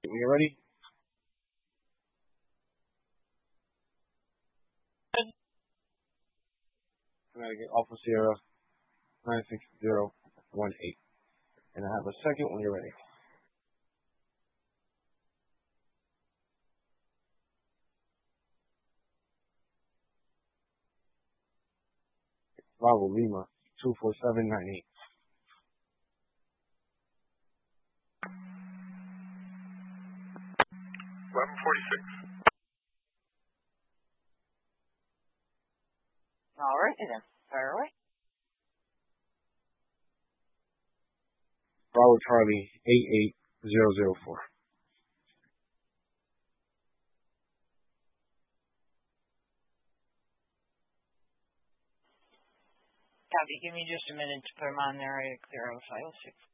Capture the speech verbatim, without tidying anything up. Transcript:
When you're ready. I'm going to get Alpha Sierra nine six zero one eight. And I have a second when you're ready. Bravo Lima two four seven nine eight. eleven forty-six. All right, then. Fire away. Bravo Charlie eight eight zero zero four. Copy. Give me just a minute to put them on there. I clear out five oh six.